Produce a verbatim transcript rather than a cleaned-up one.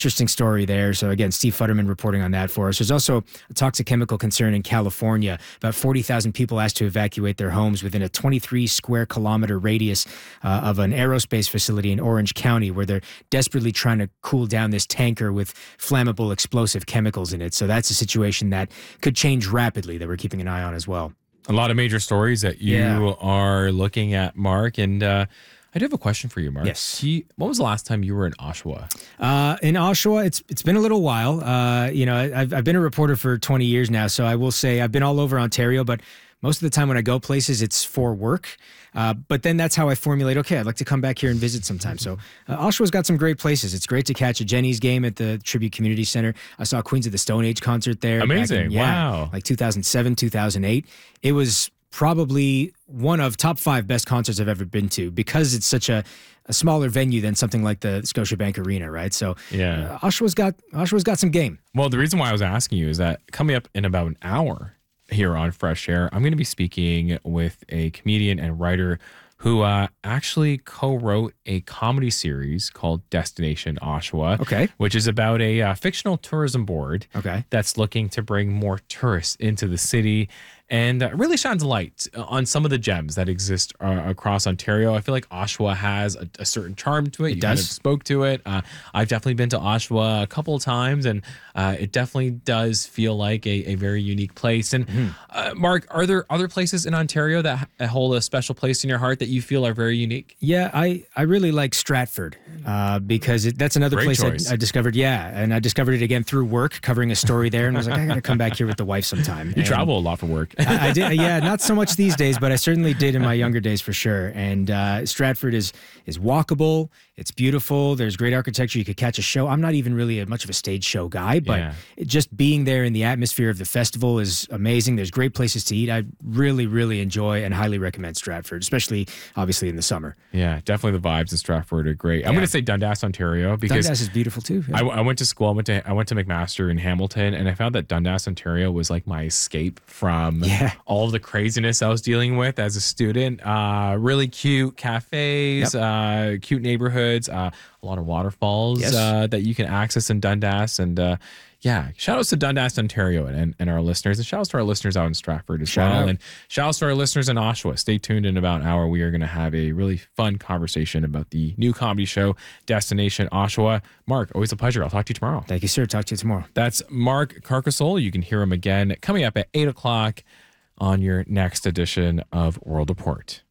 Interesting story there. So again, Steve Futterman reporting on that for us. There's also a toxic chemical concern in California. About forty thousand people asked to evacuate their homes within a twenty-three square kilometer radius uh, of an aerospace facility in Orange County, where they're desperately trying to cool down this tanker with flammable explosive chemicals in it. So that's a situation that could change rapidly that we're keeping an eye on as well. A lot of major stories that you Yeah. are looking at, Mark. And uh, I do have a question for you, Mark. Yes. Do you- when was the last time you were in Oshawa? Uh, in Oshawa, it's it's been a little while. Uh, you know, I've I've been a reporter for twenty years now, so I will say I've been all over Ontario, but most of the time when I go places, it's for work. Uh, but then that's how I formulate, okay, I'd like to come back here and visit sometime. So uh, Oshawa's got some great places. It's great to catch a Jenny's game at the Tribute Community Center. I saw Queens of the Stone Age concert there. back Amazing. in- yeah, Wow. Like two thousand seven, two thousand eight. It was probably one of top five best concerts I've ever been to because it's such a, a smaller venue than something like the Scotiabank Arena, right? So Yeah. uh, Oshawa's got Oshawa's got some game. Well, the reason why I was asking you is that coming up in about an hour here on Fresh Air, I'm going to be speaking with a comedian and writer who uh, actually co-wrote a comedy series called Destination Oshawa. Okay. Which is about a uh, fictional tourism board Okay. that's looking to bring more tourists into the city and uh, really shines light on some of the gems that exist uh, across Ontario. I feel like Oshawa has a, a certain charm to it. It you kind does. of spoke to it. Uh, I've definitely been to Oshawa a couple of times, and uh, it definitely does feel like a, a very unique place. And Mm-hmm. uh, Mark, are there other places in Ontario that ha- hold a special place in your heart that you feel are very unique? Yeah, I, I really like Stratford uh, because it, that's another Great place choice. I, I discovered. Yeah, and I discovered it again through work, covering a story there, and I was like, I got to come back here with the wife sometime. You And travel a lot for work. I, I did, yeah, not so much these days, but I certainly did in my younger days for sure. And uh, Stratford is is walkable. It's beautiful. There's great architecture. You could catch a show. I'm not even really a, much of a stage show guy, but Yeah. it, just being there in the atmosphere of the festival is amazing. There's great places to eat. I really, really enjoy and highly recommend Stratford, especially obviously in the summer. Yeah, definitely the vibes in Stratford are great. I'm Yeah. going to say Dundas, Ontario, because Dundas is beautiful too. I, I went to school. I went to I went to McMaster in Hamilton, and I found that Dundas, Ontario, was like my escape from Yeah. all of the craziness I was dealing with as a student. Uh, really cute cafes, uh, cute neighborhoods, uh, a lot of waterfalls Yes. uh, that you can access in Dundas, and uh, yeah, shout outs to Dundas, Ontario, and, and our listeners, and shout outs to our listeners out in Stratford as Shout well, out. and shout outs to our listeners in Oshawa. Stay tuned in about an hour. We are going to have a really fun conversation about the new comedy show, Destination Oshawa. Mark, always a pleasure. I'll talk to you tomorrow. Thank you, sir. Talk to you tomorrow. That's Mark Carcassole. You can hear him again coming up at eight o'clock on your next edition of World Report.